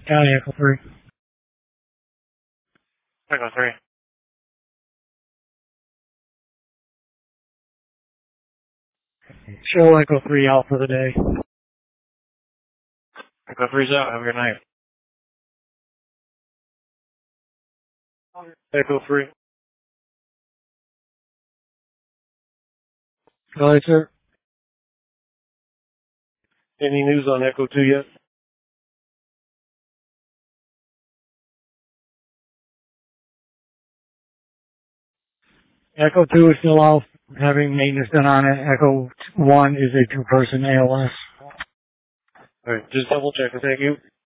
County Echo 3. Echo 3. Show Echo 3 out for the day. Echo 3's out. Have a good night. Echo 3. Go ahead, sir. Any news on Echo 2 yet? Echo 2 is still off, having maintenance done on it. Echo 1 is a two-person ALS. Alright, just double check. Thank you.